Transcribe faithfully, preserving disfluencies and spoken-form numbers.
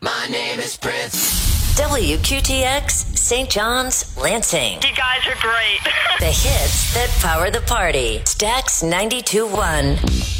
My name is Prince. W Q T X, Saint John's, Lansing. You guys are great. The hits that power the party. Stax ninety-two point one.